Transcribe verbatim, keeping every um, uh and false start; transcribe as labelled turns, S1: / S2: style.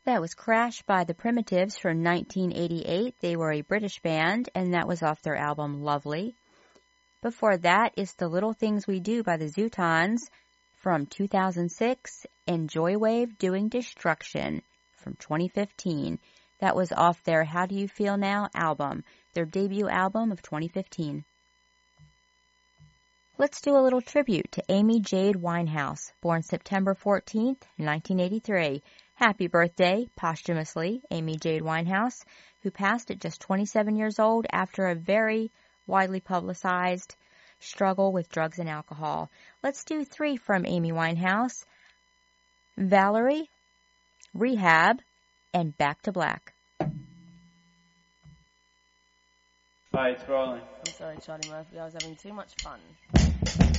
S1: That was Crash by the Primitives from nineteen eighty-eight. They were a British band, and that was off their album Lovely. Before that is The Little Things We Do by the Zootons from two thousand six, and Joywave Doing Destruction from twenty fifteen. That was off their How Do You Feel Now album, their debut album of twenty fifteen. Let's do a little tribute to Amy Jade Winehouse, born September fourteenth, nineteen eighty-three. Happy birthday, posthumously, Amy Jade Winehouse, who passed at just twenty-seven years old after a very widely publicized struggle with drugs and alcohol. Let's do three from Amy Winehouse: Valerie, Rehab, and Back to Black.
S2: Hi, it's rolling.
S3: I'm sorry, Charlie Murphy. I was having too much fun.